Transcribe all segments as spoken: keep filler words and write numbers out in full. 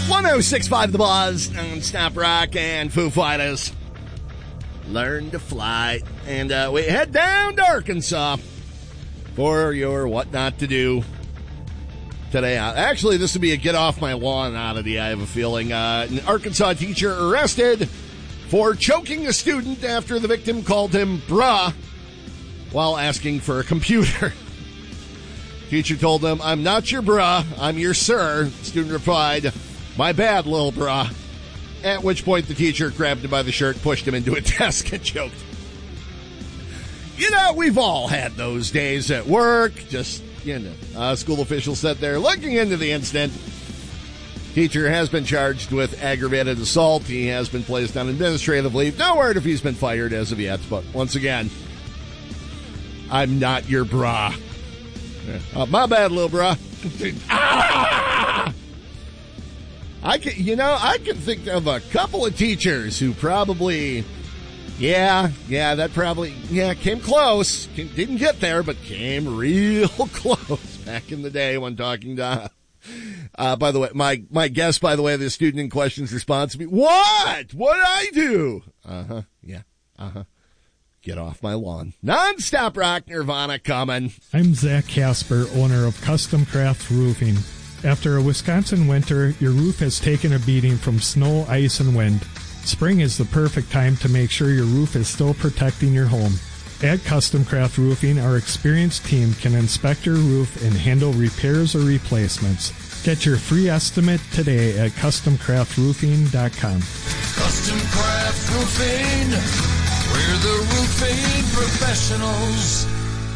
one oh six point five The Buzz, Non-Stop Rock, and Foo Fighters. Learn to Fly. And uh, we head down to Arkansas for your what not to do today. Actually, this would be a get off my lawn oddity, I have a feeling. Uh, an Arkansas teacher arrested for choking a student after the victim called him bruh while asking for a computer. Teacher told him, "I'm not your bruh, I'm your sir." Student replied, "My bad, little bruh." At which point the teacher grabbed him by the shirt, pushed him into a desk, and choked. You know, we've all had those days at work. Just, you know, uh, school officials sat there looking into the incident. Teacher has been charged with aggravated assault. He has been placed on administrative leave. No word if he's been fired as of yet, but once again, I'm not your bruh. Uh, my bad, little bruh. ah! I can, you know, I can think of a couple of teachers who probably, yeah, yeah, that probably, yeah, came close. Came, didn't get there, but came real close back in the day when talking to, uh, by the way, my, my guess, by the way, the student in question's response to me, what? What did I do? Uh-huh, yeah, uh-huh. Get off my lawn. Non-Stop Rock, Nirvana coming. I'm Zach Casper, owner of Custom Craft Roofing. After a Wisconsin winter, your roof has taken a beating from snow, ice, and wind. Spring is the perfect time to make sure your roof is still protecting your home. At Custom Craft Roofing, our experienced team can inspect your roof and handle repairs or replacements. Get your free estimate today at custom craft roofing dot com. Custom Craft Roofing, we're the roofing professionals.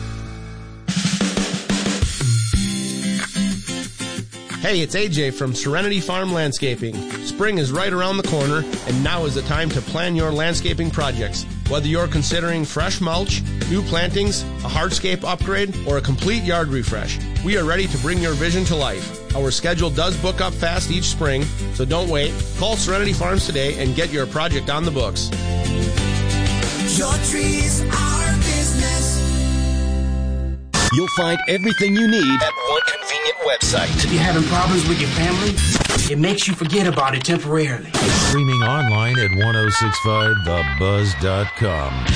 Hey, it's A J from Serenity Farm Landscaping. Spring is right around the corner, and now is the time to plan your landscaping projects. Whether you're considering fresh mulch, new plantings, a hardscape upgrade, or a complete yard refresh, we are ready to bring your vision to life. Our schedule does book up fast each spring, so don't wait. Call Serenity Farms today and get your project on the books. Your trees are business. You'll find everything you need at one convenient website. If you're having problems with your family, it makes you forget about it temporarily. Streaming online at ten sixty-five the buzz dot com.